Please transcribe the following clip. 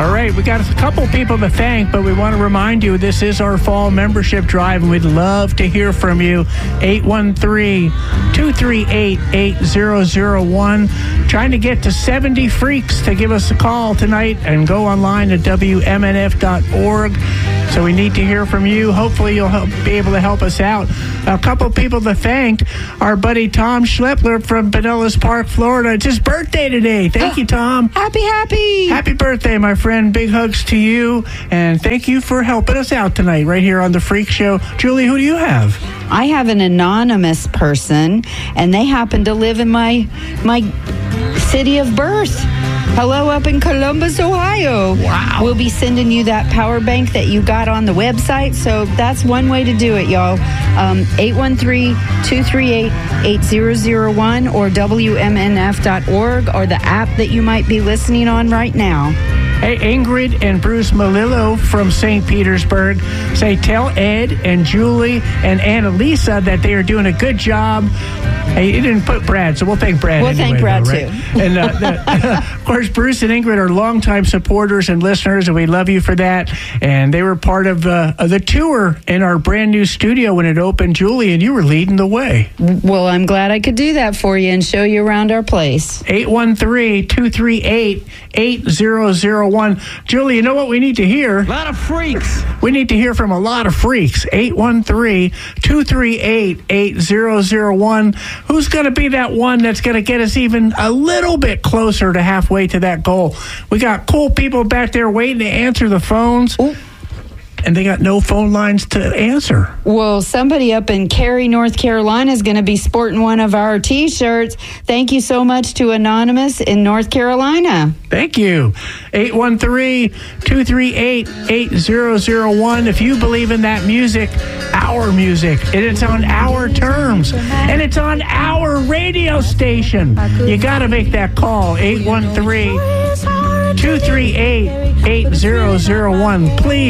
All right, we got a couple people to thank, but we want to remind you this is our fall membership drive, and we'd love to hear from you. 813-238-8001. Trying to get to 70 freaks to give us a call tonight and go online to WMNF.org. So we need to hear from you. Hopefully you'll be able to help us out. A couple people to thank. Our buddy Tom Schlepler from Pinellas Park, Florida. It's his birthday today. Thank you, Tom. Happy birthday, my friend. Big hugs to you. And thank you for helping us out tonight right here on The Freak Show. Julie, who do you have? I have an anonymous person, and they happen to live in my city of birth. Hello, up in Columbus, Ohio. Wow. We'll be sending you that power bank that you got on the website. So that's one way to do it, y'all. 813-238-8001 or WMNF.org or the app that you might be listening on right now. Hey, Ingrid and Bruce Malillo from St. Petersburg say tell Ed and Julie and Annalisa that they are doing a good job. Hey, you didn't put Brad, so we'll thank Brad. We'll thank Brad, too. And, of course, Bruce and Ingrid are longtime supporters and listeners, and we love you for that. And they were part of the tour in our brand new studio when it opened, Julie, and you were leading the way. Well, I'm glad I could do that for you and show you around our place. 813-238-8001. Julie, you know what we need to hear? A lot of freaks. We need to hear from a lot of freaks. 813-238-8001. Who's going to be that one that's going to get us even a little bit closer to halfway to that goal? We got cool people back there waiting to answer the phones. Ooh. And they got no phone lines to answer. Well, somebody up in Cary, North Carolina is going to be sporting one of our T-shirts. Thank you so much to Anonymous in North Carolina. Thank you. 813-238-8001. If you believe in that music, our music, and it's on our terms, and it's on our radio station, you got to make that call. 813-238-8001. Please.